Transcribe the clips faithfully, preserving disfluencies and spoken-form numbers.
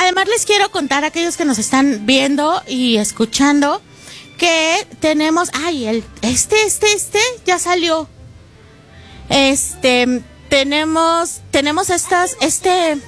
Además les quiero contar a aquellos que nos están viendo y escuchando que tenemos, ay, el, este, este, este ya salió. Este, tenemos, tenemos estas, este,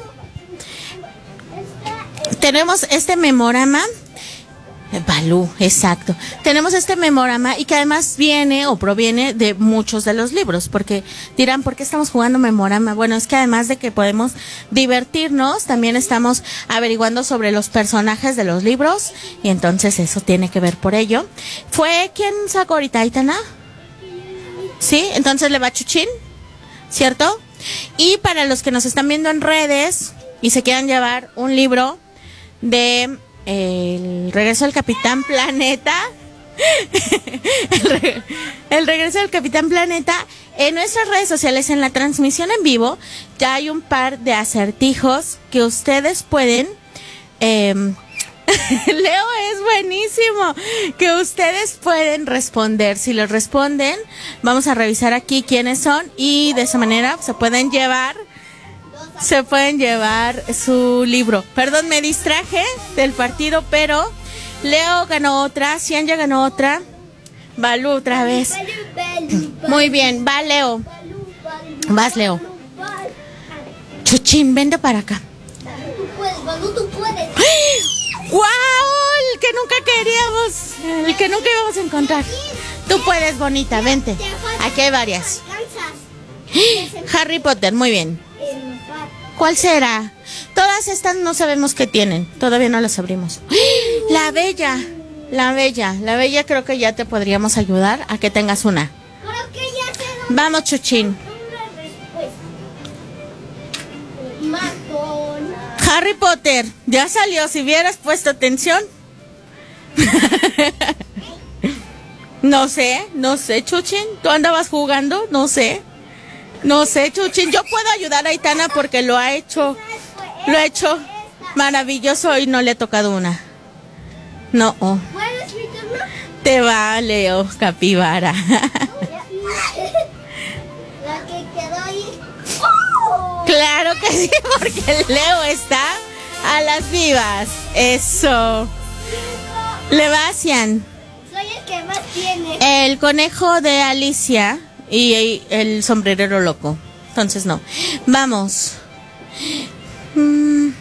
tenemos este memorama. Balú, exacto. Tenemos este memorama y que además viene o proviene de muchos de los libros, porque dirán, ¿por qué estamos jugando memorama? Bueno, es que además de que podemos divertirnos, también estamos averiguando sobre los personajes de los libros y entonces eso tiene que ver por ello. ¿Fue quién sacó ahorita, Aitana? Sí, entonces le va Chuchín, ¿cierto? Y para los que nos están viendo en redes y se quieran llevar un libro de El regreso del Capitán Planeta, el, re, el regreso del Capitán Planeta, en nuestras redes sociales, en la transmisión en vivo, ya hay un par de acertijos que ustedes pueden, eh, Leo es buenísimo, que ustedes pueden responder. Si los responden, vamos a revisar aquí quiénes son y de esa manera se pueden llevar Se pueden llevar su libro. Perdón, me distraje del partido, pero Leo ganó otra, Cian ya ganó otra. Balú otra vez. Muy bien, va Leo. Vas, Leo. Chuchín, vente para acá. Tú puedes, Balú, tú puedes. ¡Guau! El que nunca queríamos, el que nunca íbamos a encontrar. Tú puedes, bonita, vente. Aquí hay varias. Harry Potter, muy bien. ¿Cuál será? Todas estas no sabemos qué tienen. Todavía no las abrimos. La Bella. La Bella. La Bella creo que ya te podríamos ayudar a que tengas una. Creo que ya sé dónde. Vamos, Chuchín. McDonald's. Harry Potter. Ya salió. Si hubieras puesto atención. No sé. No sé, Chuchín. ¿Tú andabas jugando? No sé. No sé, Chuchín, yo puedo ayudar a Aitana porque lo ha hecho, lo ha hecho maravilloso y no le ha tocado una. No. Oh. ¿Cuál es mi turno? Te va, Leo, capibara. La que quedó ahí. ¡Oh! Claro que sí, porque Leo está a las vivas. Eso. Le va a Cian. Soy el que más tiene. El conejo de Alicia. Y el sombrerero loco. Entonces no. Vamos. Mm.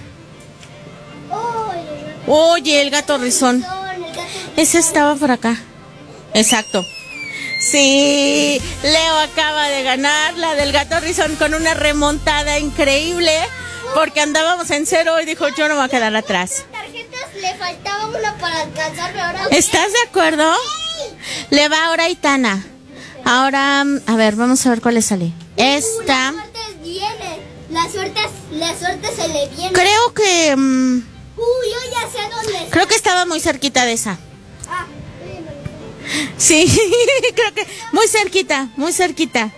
Oye, el gato rizón. Ese estaba por acá. Exacto. Sí. Leo acaba de ganar la del gato rizón con una remontada increíble. Porque andábamos en cero y dijo, yo no me voy a quedar atrás. Tarjetas le faltaba una para alcanzarme ahora. ¿Estás de acuerdo? Le va ahora a Aitana. Ahora, a ver, vamos a ver cuál le sale. Esta. La suerte viene. La suerte, la suerte se le viene. Creo que. Um, Uy, yo ya sé dónde está. Creo que estaba muy cerquita de esa. Ah, sí, creo que. Muy cerquita, muy cerquita.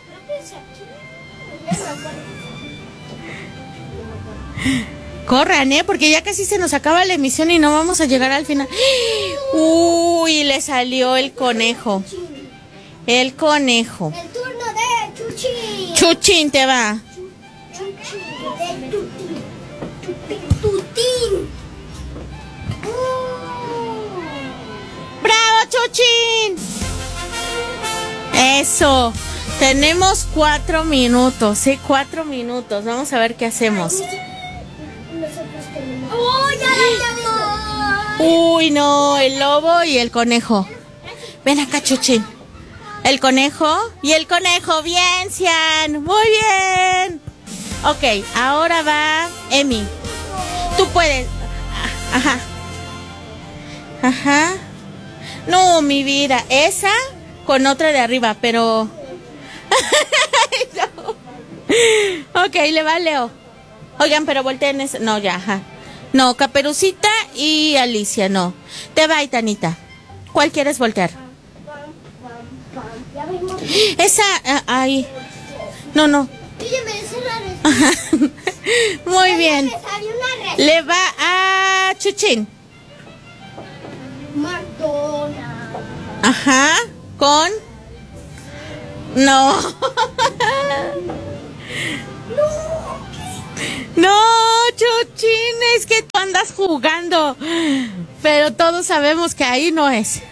Corran, ¿eh? Porque ya casi se nos acaba la emisión y no vamos a llegar al final. Uy, le salió el conejo. El conejo. El turno de Chuchín. Chuchín te va. Chuchín de Tutín. Tutín. Tutín. Oh. ¡Bravo, Chuchín! Eso. Tenemos cuatro minutos, sí, cuatro minutos. Vamos a ver qué hacemos. ¡Oh, ya la llamó! Uy, no, el lobo y el conejo. Ven acá, Chuchín. El conejo y el conejo. Bien, Cian. Muy bien. Ok, ahora va Emi. Tú puedes. Ajá. Ajá. No, mi vida. Esa con otra de arriba, pero... no. Ok, le va Leo. Oigan, pero volteen ese... No, ya, ajá. No, Caperucita y Alicia, no. Te va, Aitanita. ¿Cuál quieres voltear? Esa, uh, ahí. No, no. Ajá. Muy bien. Le va a Chuchín. McDonald's. Ajá. Con... No. No, Chuchín, es que tú andas jugando. Pero todos sabemos que ahí no es.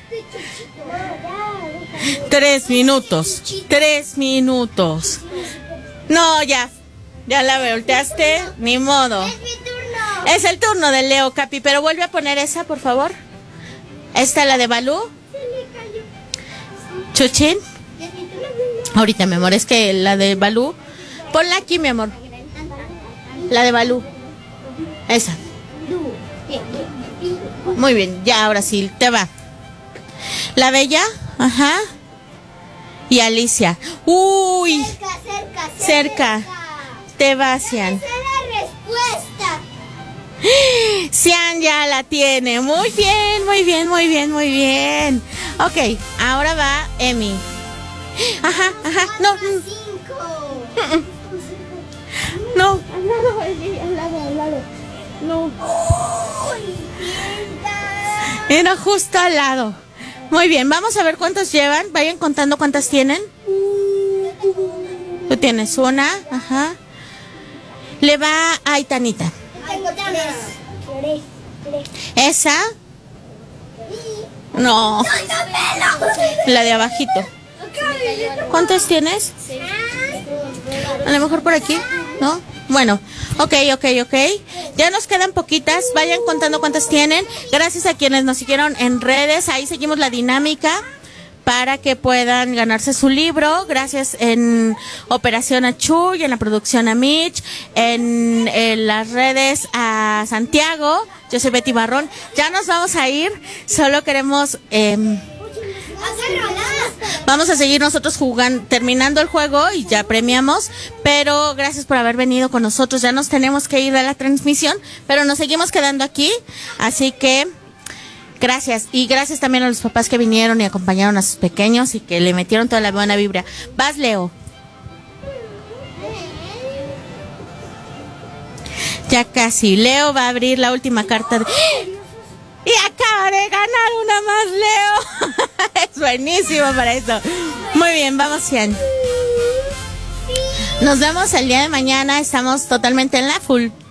Tres minutos. Tres minutos. No, ya. Ya la volteaste. Ni modo. Es mi turno. Es el turno de Leo, Capi. Pero vuelve a poner esa, por favor. Esta, la de Balú. Chuchín. Es mi turno. Ahorita, mi amor, es que la de Balú. Ponla aquí, mi amor. La de Balú. Esa. Muy bien, ya ahora sí, te va. La Bella, ajá. Y Alicia. Uy, Cerca, cerca, cerca. Te va, Cian. Esa es la respuesta. Cian ya la tiene. Muy bien, muy bien, muy bien, muy bien. Ok, ahora va Emi. Ajá, ajá. No, Cuatro, cinco. no. Al lado, al lado, al lado. No. Uy, mierda. Era justo al lado. Muy bien, vamos a ver cuántos llevan. Vayan contando cuántas tienen. Tú tienes una, ajá. Le va a Aitanita. Tengo tres. Tres, tres. Esa. No. La de abajito. ¿Cuántas tienes? A lo mejor por aquí, ¿no? Bueno, ok, ok, ok. Ya nos quedan poquitas. Vayan contando cuántas tienen. Gracias a quienes nos siguieron en redes. Ahí seguimos la dinámica para que puedan ganarse su libro. Gracias en Operación a Chuy, en la producción a Mitch, en, en las redes a Santiago. Yo soy Betty Barrón. Ya nos vamos a ir. Solo queremos... Eh, Vamos a seguir nosotros jugando, terminando el juego y ya premiamos, pero gracias por haber venido con nosotros. Ya nos tenemos que ir a la transmisión, pero nos seguimos quedando aquí, así que gracias. Y gracias también a los papás que vinieron y acompañaron a sus pequeños y que le metieron toda la buena vibra. Vas, Leo. Ya casi. Leo va a abrir la última carta de... Y acaba de ganar una más, Leo. Es buenísimo para eso. Muy bien, vamos, Cian. Nos vemos el día de mañana. Estamos totalmente en la full.